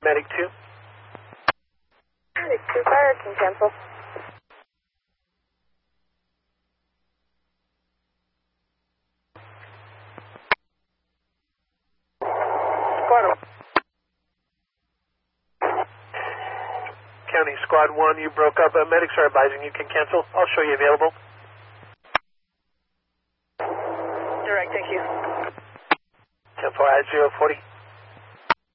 Medic 2. Medic 2, fire can cancel. Squad 1. County Squad 1, you broke up. Medics are advising you can cancel. I'll show you available. Direct, thank you. 10-4 at 040.